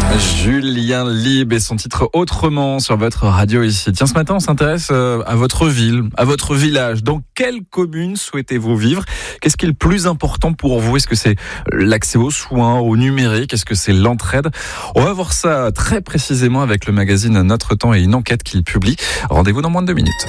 Julien Lieb et son titre Autrement sur votre radio ici. Tiens, ce matin, on s'intéresse à votre ville, à votre village. Dans quelle commune souhaitez-vous vivre ? Qu'est-ce qui est le plus important pour vous ? Est-ce que c'est l'accès aux soins, au numérique ? Est-ce que c'est l'entraide ? On va voir ça très précisément avec le magazine Notre Temps et une enquête qu'il publie. Rendez-vous dans moins de 2 minutes.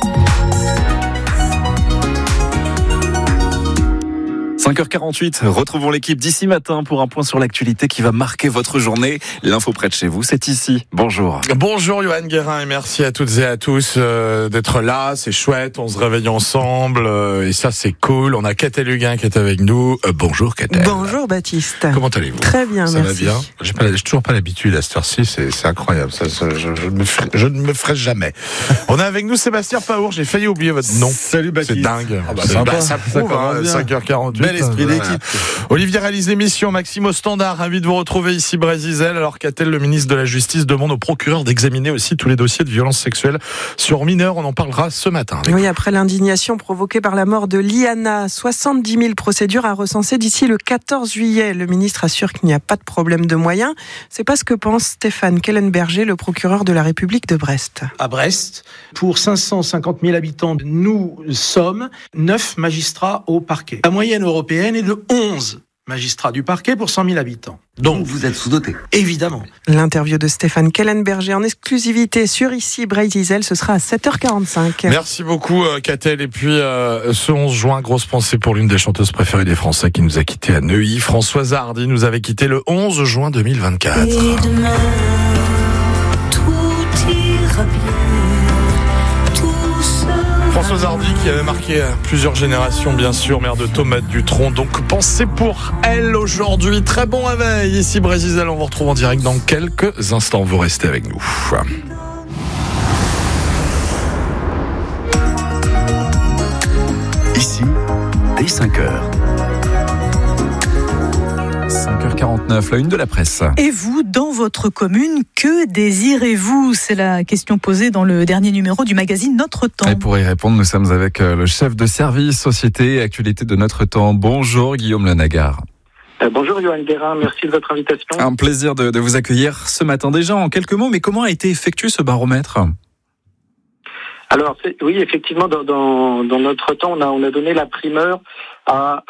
5h48, retrouvons l'équipe d'ici matin pour un point sur l'actualité qui va marquer votre journée. L'info près de chez vous, c'est ici. Bonjour. Bonjour Johan Guérin et merci à toutes et à tous d'être là. C'est chouette, on se réveille ensemble et ça c'est cool. On a Catel Huguin qui est avec nous. Bonjour Catel. Bonjour Baptiste. Comment allez-vous ? Très bien, ça merci. Ça va bien ? J'ai toujours pas l'habitude à cette heure-ci, c'est incroyable. Je ne me ferai jamais. On a avec nous Sébastien Paour, j'ai failli oublier votre nom. Salut Baptiste. C'est dingue. Ça prouve, 5h48. Bel esprit d'équipe. Olivier réalise l'émission, Maxime au standard, ravi de vous retrouver ici Brésil. Alors qu'a-t-elle le ministre de la Justice demande au procureur d'examiner aussi tous les dossiers de violences sexuelles sur mineurs. On en parlera ce matin. Oui, après l'indignation provoquée par la mort de Liana, 70 000 procédures à recenser d'ici le 14 juillet. Le ministre assure qu'il n'y a pas de problème de moyens. C'est pas ce que pense Stéphane Kellenberger, le procureur de la République de Brest. À Brest, pour 550 000 habitants, nous sommes 9 magistrats au parquet. La moyenne européenne est de 11 magistrats du parquet pour 100 000 habitants. Donc vous êtes sous-doté. Évidemment. L'interview de Stéphane Kellenberger en exclusivité sur ici Brésil, ce sera à 7h45. Merci beaucoup Catel. Et puis ce 11 juin, grosse pensée pour l'une des chanteuses préférées des Français qui nous a quittés à Neuilly. Françoise Hardy nous avait quittés le 11 juin 2024. Et demain, tout ira bien. Françoise Hardy qui avait marqué plusieurs générations, bien sûr, mère de Thomas Dutronc. Donc pensez pour elle aujourd'hui. Très bon réveil ici Brésil. On vous retrouve en direct dans quelques instants. Vous restez avec nous. Ici, dès 5h. 5h49, la une de la presse. Et vous, dans votre commune, que désirez-vous ? C'est la question posée dans le dernier numéro du magazine Notre Temps. Et pour y répondre, nous sommes avec le chef de service Société et Actualité de Notre Temps. Bonjour Guillaume Lenagar. Bonjour Johan Guérin, merci de votre invitation. Un plaisir de vous accueillir ce matin. Déjà en quelques mots, mais comment a été effectué ce baromètre ? Alors oui, effectivement, dans Notre Temps, on a donné la primeur à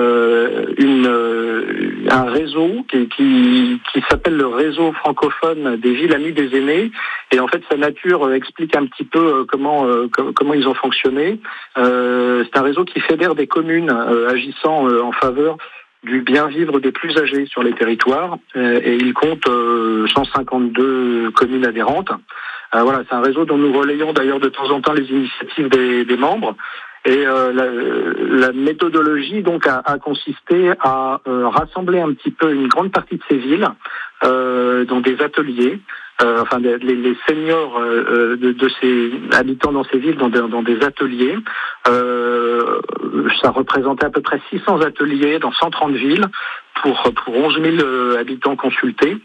un réseau qui s'appelle le réseau francophone des villes amies des aînés. Et en fait, sa nature explique un petit peu comment ils ont fonctionné. C'est un réseau qui fédère des communes agissant en faveur du bien vivre des plus âgés sur les territoires. Et il compte 152 communes adhérentes. Voilà, c'est un réseau dont nous relayons d'ailleurs de temps en temps les initiatives des membres. Et la méthodologie donc a consisté à rassembler un petit peu une grande partie de ces villes dans des ateliers. Les seniors de ces habitants dans ces villes dans des ateliers. Ça représentait à peu près 600 ateliers dans 130 villes pour 11 000 habitants consultés.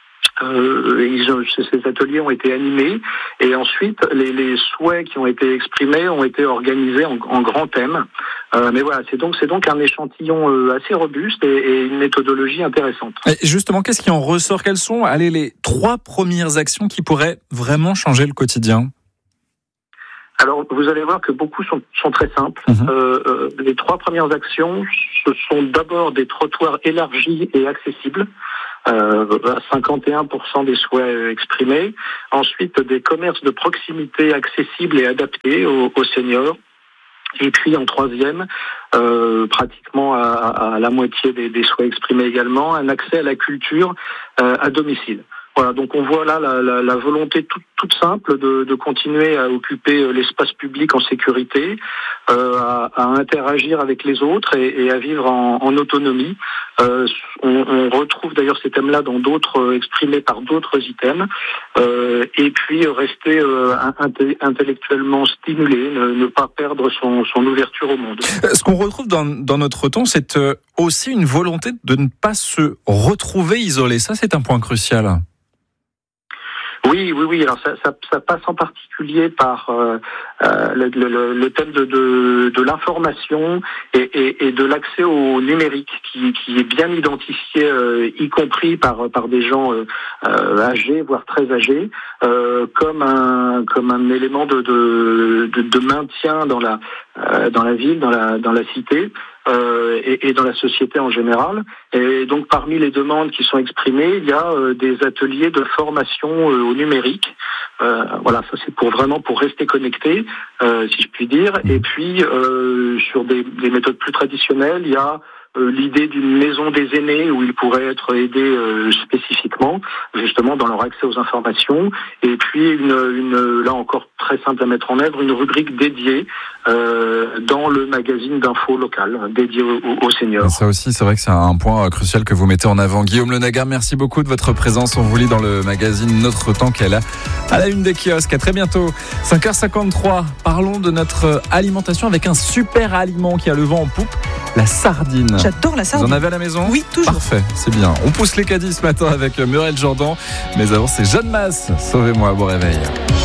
Ces ateliers ont été animés et ensuite les souhaits qui ont été exprimés ont été organisés en grands thèmes. Mais voilà, c'est donc un échantillon assez robuste et une méthodologie intéressante. Et justement, qu'est-ce qui en ressort ? Quelles sont les 3 premières actions qui pourraient vraiment changer le quotidien ? Alors, vous allez voir que beaucoup sont très simples. Les 3 premières actions, ce sont d'abord des trottoirs élargis et accessibles. 51% des souhaits exprimés. Ensuite, des commerces de proximité accessibles et adaptés aux seniors. Et puis en troisième, pratiquement à la moitié des souhaits exprimés également, un accès à la culture à domicile. Voilà, donc on voit là la volonté toute simple de continuer à occuper l'espace public en sécurité, à interagir avec les autres et à vivre en autonomie. On retrouve d'ailleurs ces thèmes-là dans d'autres exprimés par d'autres items. Et puis rester intellectuellement stimulé, ne pas perdre son ouverture au monde. Ce qu'on retrouve dans Notre Temps, c'est aussi une volonté de ne pas se retrouver isolé. Ça, c'est un point crucial. Oui. Alors ça passe en particulier par le thème de l'information et de l'accès au numérique qui est bien identifié, y compris par des gens âgés, voire très âgés, comme un élément de maintien dans la ville, dans la cité. Et dans la société en général. Et donc parmi les demandes qui sont exprimées, il y a des ateliers de formation au numérique. Voilà, ça c'est pour rester connecté, si je puis dire. Et puis sur des méthodes plus traditionnelles, il y a l'idée d'une maison des aînés où ils pourraient être aidés spécifiquement, justement dans leur accès aux informations. Et puis une là encore très simple à mettre en œuvre, une rubrique dédiée dans le magazine d'info local, dédié aux seniors. Et ça aussi, c'est vrai que c'est un point crucial que vous mettez en avant. Guillaume Le Nagard, merci beaucoup de votre présence. On vous lit dans le magazine Notre Temps qu'elle a à la une des kiosques. À très bientôt. 5h53. Parlons de notre alimentation avec un super aliment qui a le vent en poupe, la sardine. J'adore la sardine. Vous en avez à la maison ? Oui, toujours. Parfait, c'est bien. On pousse les caddies ce matin avec Muriel Jourdan. Mais avant, c'est Jeanne Masse. Sauvez-moi, bon réveil.